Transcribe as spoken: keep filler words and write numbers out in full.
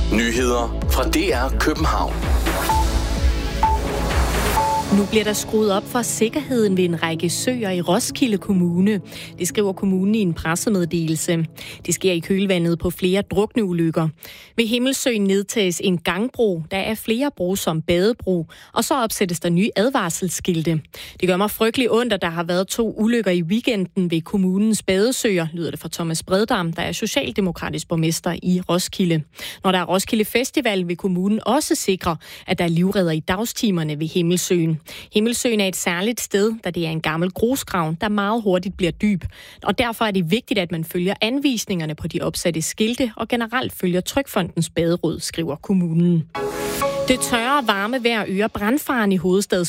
Nyheder fra D R København. Nu bliver der skruet op for sikkerheden ved en række søer i Roskilde Kommune. Det skriver kommunen i en pressemeddelelse. Det sker i kølvandet på flere drukneulykker. Ved Himmelsøen nedtages en gangbro, der er flere bro som badebro, og så opsættes der nye advarselsskilte. Det gør mig frygtelig ondt, at der har været to ulykker i weekenden ved kommunens badesøer, lyder det fra Thomas Breddam, der er socialdemokratisk borgmester i Roskilde. Når der er Roskilde Festival, vil kommunen også sikre, at der er livredder i dagstimerne ved Himmelsøen. Himmelsøen er et særligt sted, da det er en gammel grusgrav, der meget hurtigt bliver dyb. Og derfor er det vigtigt, at man følger anvisningerne på de opsatte skilte og generelt følger Trygfondens baderåd, skriver kommunen. Det tørre varme vejr øger brandfaren i hovedstadsområdet.